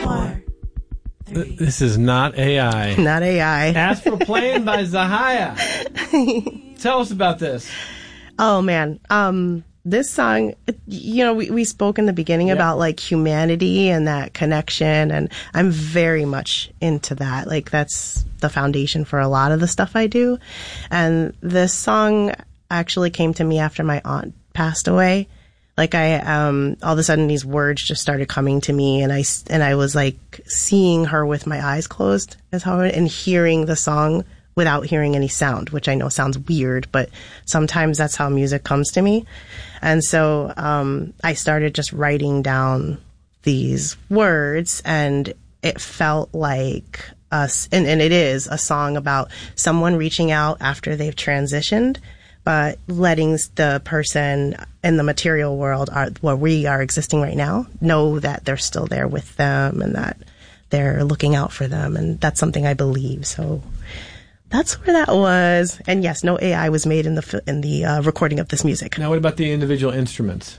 This is not AI. Not AI. Astral Plane by Zahaya. Tell us about this. Oh, man. This song, we spoke in the beginning about like humanity and that connection, and I'm very much into that. Like that's the foundation for a lot of the stuff I do. And this song actually came to me after my aunt passed away. Like all of a sudden these words just started coming to me, and I was like seeing her with my eyes closed and hearing the song without hearing any sound, which I know sounds weird, but sometimes that's how music comes to me. And so I started just writing down these words, and it felt like us, and it is a song about someone reaching out after they've transitioned, but letting the person in the material world where we are existing right now know that they're still there with them and that they're looking out for them. And that's something I believe. So that's where that was. And yes, no AI was made in the recording of this music. Now, what about the individual instruments?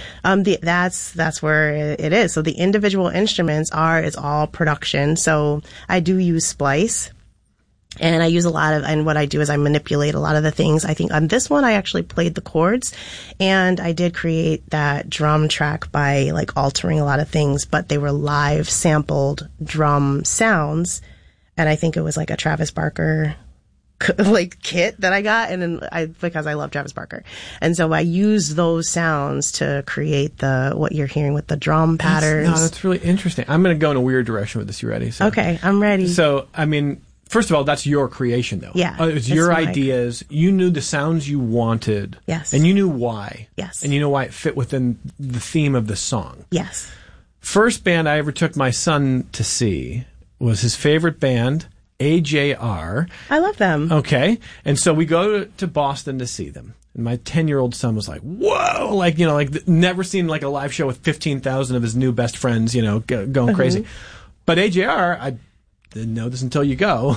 That's where it is. So the individual instruments is all production. So I do use Splice. And I use and what I do is I manipulate a lot of the things. I think on this one, I actually played the chords, and I did create that drum track by like altering a lot of things, but they were live sampled drum sounds. And I think it was like a Travis Barker like kit that I got, because I love Travis Barker. And so I use those sounds to create what you're hearing with the drum patterns. That's really interesting. I'm going to go in a weird direction with this. You ready? Okay, I'm ready. So, I mean, first of all, that's your creation, though. Yeah. It's your ideas. You knew the sounds you wanted. Yes. And you knew why. Yes. And you know why it fit within the theme of the song. Yes. First band I ever took my son to see was his favorite band, AJR. I love them. Okay. And so we go to Boston to see them. And my 10-year-old son was like, whoa, like, never seen like a live show with 15,000 of his new best friends, going crazy. But AJR, I didn't know this until you go.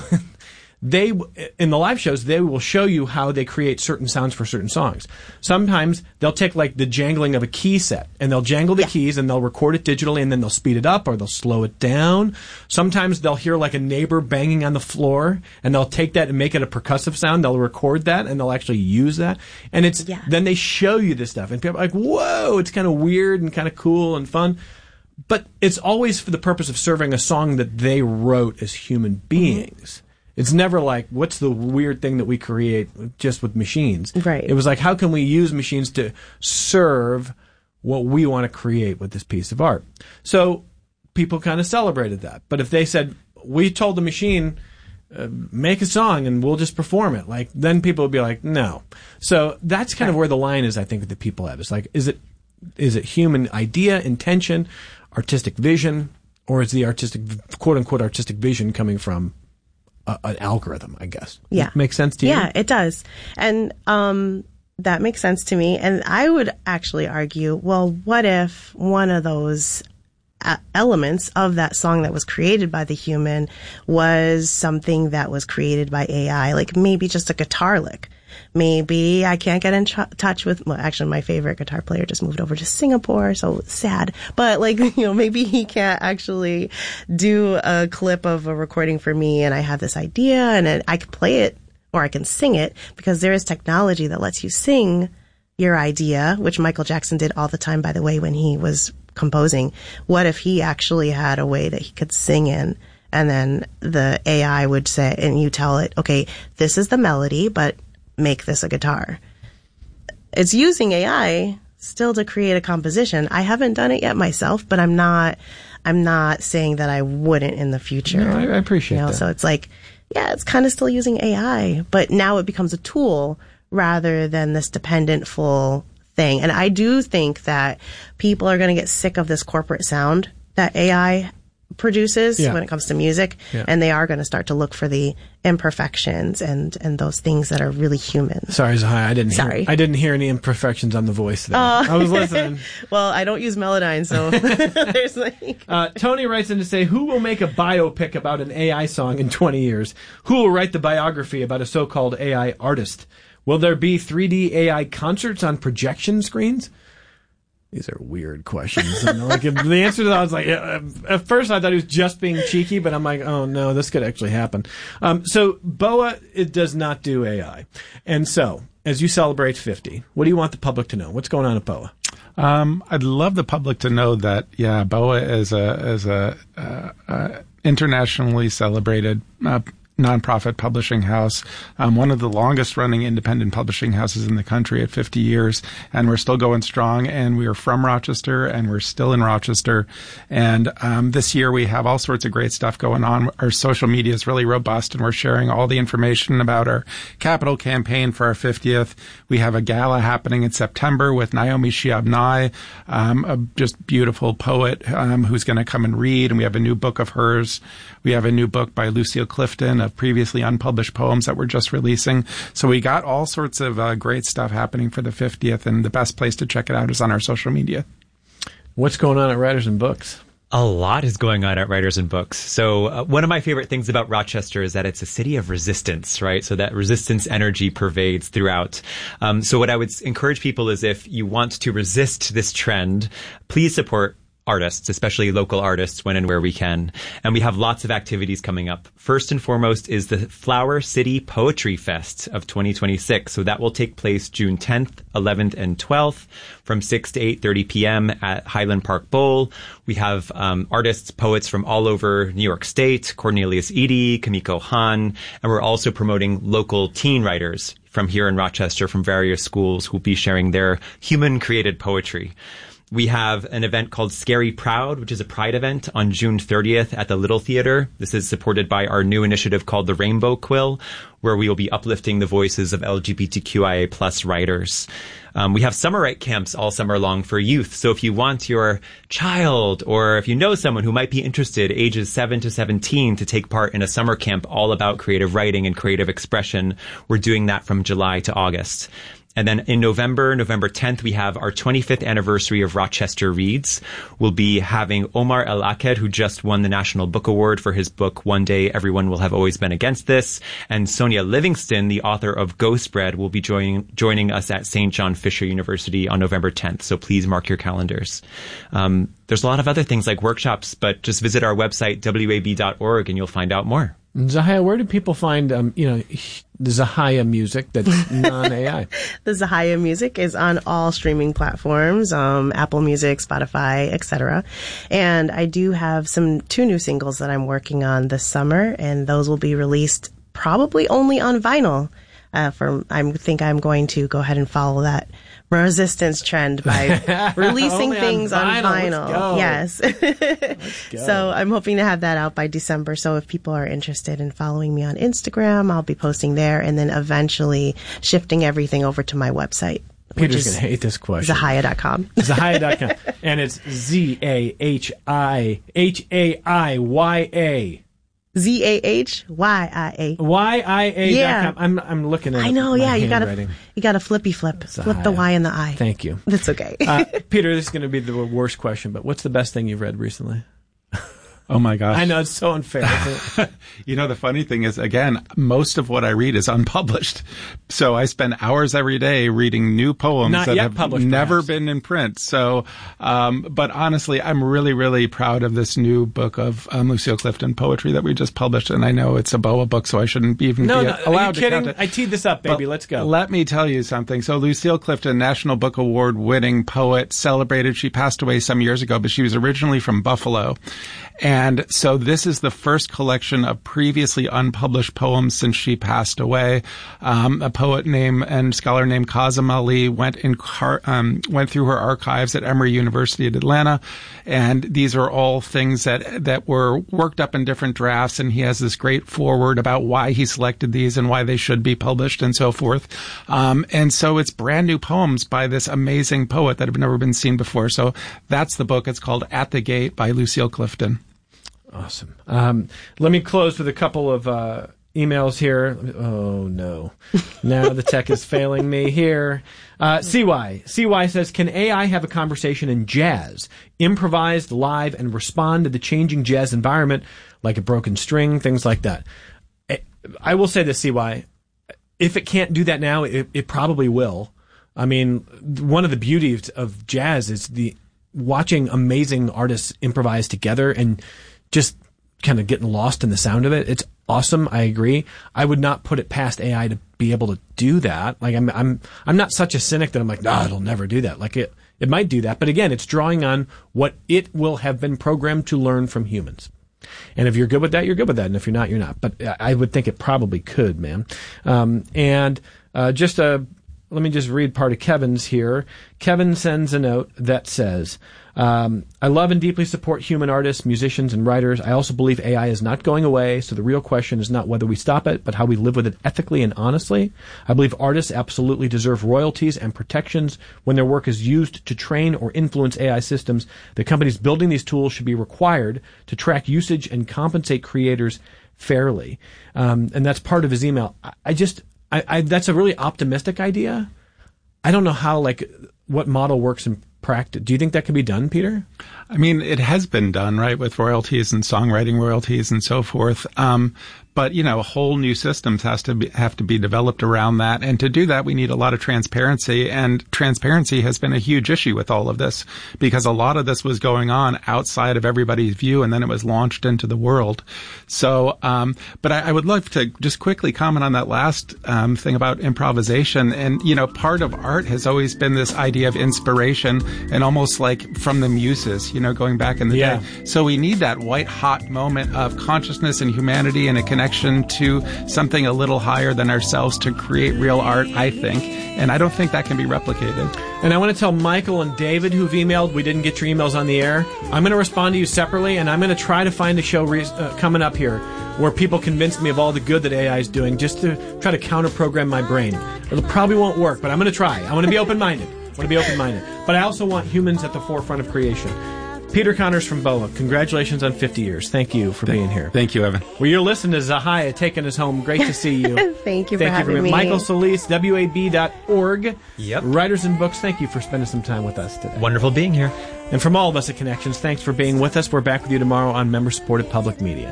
In the live shows, they will show you how they create certain sounds for certain songs. Sometimes they'll take like the jangling of a key set, and they'll jangle the keys, and they'll record it digitally, and then they'll speed it up or they'll slow it down. Sometimes they'll hear like a neighbor banging on the floor, and they'll take that and make it a percussive sound. They'll record that, and they'll actually use that. And then they show you this stuff, and people are like, whoa, it's kind of weird and kind of cool and fun. But it's always for the purpose of serving a song that they wrote as human beings. It's never like, what's the weird thing that we create just with machines? Right. It was like, how can we use machines to serve what we want to create with this piece of art? So people kind of celebrated that. But if they said, we told the machine, make a song and we'll just perform it, like, then people would be like, no. So that's kind of where the line is, I think, that people have. It's like, is it human idea, intention, artistic vision, or is the artistic, quote-unquote, artistic vision coming from an algorithm, I guess? Yeah. Does it make sense to you? Yeah, it does. And that makes sense to me. And I would actually argue, well, what if one of those elements of that song that was created by the human was something that was created by AI, like maybe just a guitar lick? Maybe I can't get in touch with, well, actually my favorite guitar player just moved over to Singapore, so sad. But maybe he can't actually do a clip of a recording for me, and I have this idea and I can play it or I can sing it, because there is technology that lets you sing your idea, which Michael Jackson did all the time, by the way, when he was composing. What if he actually had a way that he could sing in, and then the AI would say, and you tell it, okay, this is the melody, but make this a guitar. It's using AI still to create a composition. I haven't done it yet myself, but I'm not saying that I wouldn't in the future. No, I appreciate that. So it's like, yeah, it's kind of still using AI, but now it becomes a tool rather than this dependent full thing. And I do think that people are going to get sick of this corporate sound that AI produces when it comes to music, and they are going to start to look for the imperfections and those things that are really human. Sorry, Zahaya, I didn't hear any imperfections on the voice there. I was listening. Well, I don't use Melodyne, so there's like... Tony writes in to say, who will make a biopic about an AI song in 20 years? Who will write the biography about a so-called AI artist? Will there be 3D AI concerts on projection screens? These are weird questions. And like, the answer to that, I was like, at first I thought he was just being cheeky, but I'm like, oh no, this could actually happen. So BOA, it does not do AI. And so, as you celebrate 50, what do you want the public to know? What's going on at BOA? I'd love the public to know that, BOA is a internationally celebrated nonprofit publishing house, one of the longest running independent publishing houses in the country at 50 years. And we're still going strong, and we are from Rochester, and we're still in Rochester. And this year we have all sorts of great stuff going on. Our social media is really robust, and we're sharing all the information about our capital campaign for our 50th. We have a gala happening in September with Naomi Shihab Nye, a just beautiful poet who's going to come and read. And we have a new book of hers. We have a new book by Lucille Clifton of previously unpublished poems that we're just releasing. So we got all sorts of great stuff happening for the 50th, and the best place to check it out is on our social media. What's going on at Writers and Books? A lot is going on at Writers and Books. So one of my favorite things about Rochester is that it's a city of resistance, right? So that resistance energy pervades throughout. So what I would encourage people is, if you want to resist this trend, please support artists, especially local artists, when and where we can. And we have lots of activities coming up. First and foremost is the Flower City Poetry Fest of 2026. So that will take place June 10th, 11th, and 12th from 6 to 8:30 p.m. at Highland Park Bowl. We have artists, poets from all over New York State, Cornelius Eady, Kamiko Han, and we're also promoting local teen writers from here in Rochester from various schools who will be sharing their human-created poetry. We have an event called Scary Proud, which is a pride event on June 30th at the Little Theater. This is supported by our new initiative called the Rainbow Quill, where we will be uplifting the voices of LGBTQIA plus writers. We have summer write camps all summer long for youth. So if you want your child, or if you know someone who might be interested, ages 7 to 17, to take part in a summer camp all about creative writing and creative expression, we're doing that from July to August. And then in November 10th, we have our 25th anniversary of Rochester Reads. We'll be having Omar El-Aked, who just won the National Book Award for his book, One Day Everyone Will Have Always Been Against This. And Sonia Livingston, the author of Ghost Bread, will be joining us at St. John Fisher University on November 10th. So please mark your calendars. There's a lot of other things like workshops, but just visit our website, wab.org, and you'll find out more. Zahaya, where do people find, the Zahaya music that's non-AI? The Zahaya music is on all streaming platforms, Apple Music, Spotify, etc. And I do have two new singles that I'm working on this summer, and those will be released probably only on vinyl. I think I'm going to go ahead and follow that resistance trend by releasing things on vinyl. Yes. So I'm hoping to have that out by December. So if people are interested in following me on Instagram, I'll be posting there, and then eventually shifting everything over to my website. Peter's going to hate this question. Zahaya.com. Zahaya.com. And it's Zahaya. Zahya. YIA.com. Yeah. I'm looking at it. I know, my yeah. You handwriting. gotta flippy flip. Zahaya. Flip the Y and the I. Thank you. That's okay. Peter, this is going to be the worst question, but what's the best thing you've read recently? Oh my gosh. I know, it's so unfair. Isn't it? The funny thing is, again, most of what I read is unpublished. So I spend hours every day reading new poems that have never been in print. So, but honestly, I'm really, really proud of this new book of Lucille Clifton poetry that we just published. And I know it's a BOA book, so I shouldn't be allowed to count it. I teed this up, baby. Let's go. Let me tell you something. So Lucille Clifton, National Book Award winning poet, celebrated. She passed away some years ago, but she was originally from Buffalo. And so this is the first collection of previously unpublished poems since she passed away. A poet and scholar named Kazem Ali went through her archives at Emory University at Atlanta. And these are all things that were worked up in different drafts. And he has this great foreword about why he selected these and why they should be published and so forth. And so it's brand new poems by this amazing poet that have never been seen before. So that's the book. It's called At the Gate by Lucille Clifton. Awesome. Let me close with a couple of emails here. Oh, no. Now the tech is failing me here. CY says, can AI have a conversation in jazz, improvised, live, and respond to the changing jazz environment, like a broken string, things like that? I will say this, CY. If it can't do that now, it probably will. I mean, one of the beauties of jazz is watching amazing artists improvise together and just kind of getting lost in the sound of it. It's awesome. I agree. I would not put it past AI to be able to do that. Like I'm not such a cynic that I'm like, no, it'll never do that. Like it might do that, but again, it's drawing on what it will have been programmed to learn from humans. And if you're good with that, you're good with that. And if you're not, you're not. But I would think it probably could, man. Let me just read part of Kevin's here. Kevin sends a note that says, I love and deeply support human artists, musicians, and writers. I also believe AI is not going away, so the real question is not whether we stop it, but how we live with it ethically and honestly. I believe artists absolutely deserve royalties and protections when their work is used to train or influence AI systems. The companies building these tools should be required to track usage and compensate creators fairly. And that's part of his email. That's a really optimistic idea. I don't know how, what model works in practice. Do you think that can be done, Peter? I mean, it has been done, right, with royalties and songwriting royalties and so forth. But, whole new systems have to be developed around that. And to do that, we need a lot of transparency. And transparency has been a huge issue with all of this because a lot of this was going on outside of everybody's view, and then it was launched into the world. So, but I would love to just quickly comment on that last thing about improvisation. And, part of art has always been this idea of inspiration and almost like from the muses, going back in the day. So we need that white hot moment of consciousness and humanity and a connection to something a little higher than ourselves to create real art, I think. And I don't think that can be replicated. And I want to tell Michael and David who've emailed, we didn't get your emails on the air. I'm going to respond to you separately, and I'm going to try to find a show coming up here where people convince me of all the good that AI is doing just to try to counter-program my brain. It probably won't work, but I'm going to try. I want to be open-minded. But I also want humans at the forefront of creation. Peter Connors from BOA, congratulations on 50 years. Thank you for being here. Thank you, Evan. Well, you're listening to Zahaya taking us home. Great to see you. Thank you for having me. Michael Solis, WAB.org. Yep. Writers and Books, thank you for spending some time with us today. Wonderful being here. And from all of us at Connections, thanks for being with us. We're back with you tomorrow on member-supported public media.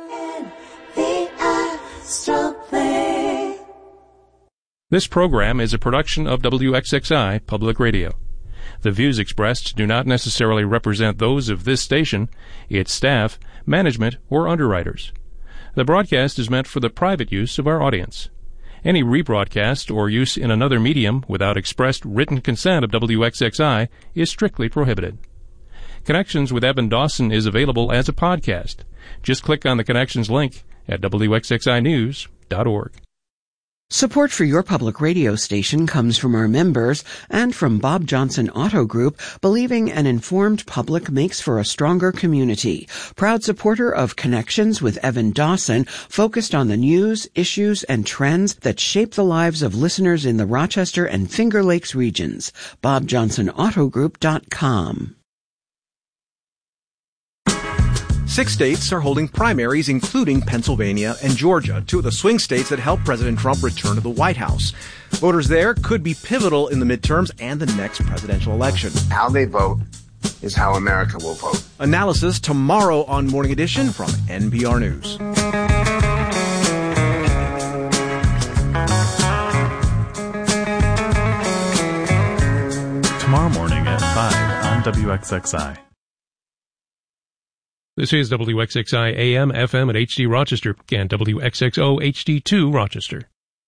This program is a production of WXXI Public Radio. The views expressed do not necessarily represent those of this station, its staff, management, or underwriters. The broadcast is meant for the private use of our audience. Any rebroadcast or use in another medium without expressed written consent of WXXI is strictly prohibited. Connections with Evan Dawson is available as a podcast. Just click on the Connections link at WXXInews.org. Support for your public radio station comes from our members and from Bob Johnson Auto Group, believing an informed public makes for a stronger community. Proud supporter of Connections with Evan Dawson, focused on the news, issues, and trends that shape the lives of listeners in the Rochester and Finger Lakes regions. BobJohnsonAutoGroup.com. 6 states are holding primaries, including Pennsylvania and Georgia, two of the swing states that helped President Trump return to the White House. Voters there could be pivotal in the midterms and the next presidential election. How they vote is how America will vote. Analysis tomorrow on Morning Edition from NPR News. Tomorrow morning at 5 on WXXI. This is WXXI AM, FM at HD Rochester and WXXO HD2 Rochester.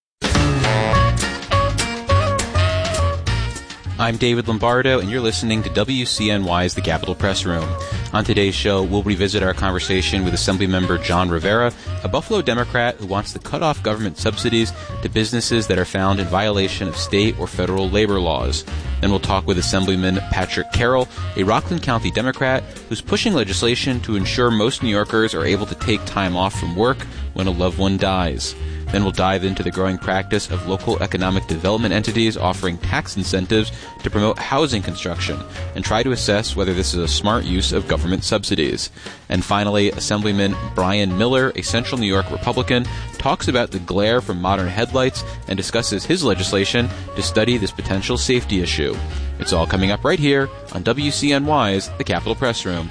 I'm David Lombardo, and you're listening to WCNY's The Capitol Press Room. On today's show, we'll revisit our conversation with Assemblymember John Rivera, a Buffalo Democrat who wants to cut off government subsidies to businesses that are found in violation of state or federal labor laws. Then we'll talk with Assemblyman Patrick Carroll, a Rockland County Democrat who's pushing legislation to ensure most New Yorkers are able to take time off from work when a loved one dies. Then we'll dive into the growing practice of local economic development entities offering tax incentives to promote housing construction and try to assess whether this is a smart use of government subsidies. And finally, Assemblyman Brian Miller, a Central New York Republican, talks about the glare from modern headlights and discusses his legislation to study this potential safety issue. It's all coming up right here on WCNY's The Capitol Press Room.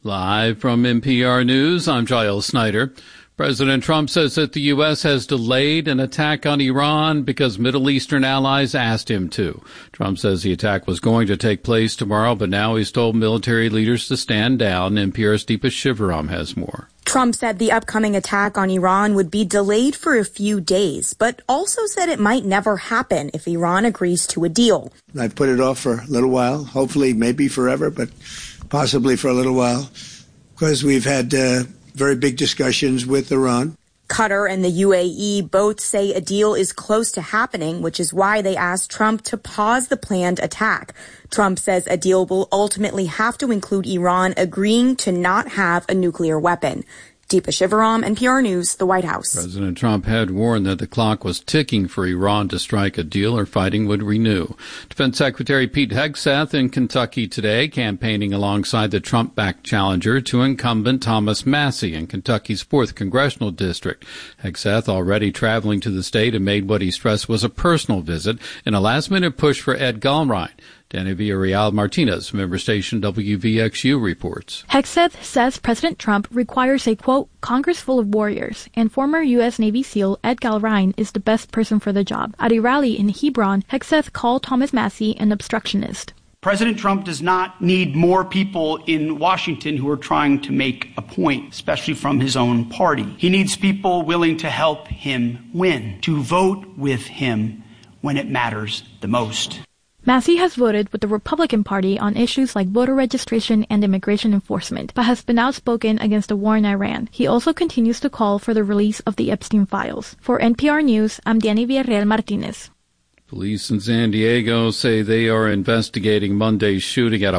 Live from NPR News, I'm Giles Snyder. President Trump says that the U.S. has delayed an attack on Iran because Middle Eastern allies asked him to. Trump says the attack was going to take place tomorrow, but now he's told military leaders to stand down. NPR's Deepa Shivaram has more. Trump said the upcoming attack on Iran would be delayed for a few days, but also said it might never happen if Iran agrees to a deal. I put it off for a little while, hopefully maybe forever, but possibly for a little while, because we've had very big discussions with Iran. Qatar and the UAE both say a deal is close to happening, which is why they asked Trump to pause the planned attack. Trump says a deal will ultimately have to include Iran agreeing to not have a nuclear weapon. Deepa Shivaram, NPR News, the White House. President Trump had warned that the clock was ticking for Iran to strike a deal or fighting would renew. Defense Secretary Pete Hegseth in Kentucky today, campaigning alongside the Trump-backed challenger to incumbent Thomas Massie in Kentucky's 4th Congressional District. Hegseth already traveling to the state and made what he stressed was a personal visit in a last-minute push for Ed Galbraith. Danny Villarreal Martinez, member station WVXU, reports. Hegseth says President Trump requires a, quote, Congress full of warriors, and former U.S. Navy SEAL Ed Galbraith is the best person for the job. At a rally in Hebron, Hegseth called Thomas Massie an obstructionist. President Trump does not need more people in Washington who are trying to make a point, especially from his own party. He needs people willing to help him win, to vote with him when it matters the most. Massie has voted with the Republican Party on issues like voter registration and immigration enforcement, but has been outspoken against the war in Iran. He also continues to call for the release of the Epstein files. For NPR News, I'm Danny Villarreal Martinez. Police in San Diego say they are investigating Monday's shooting at a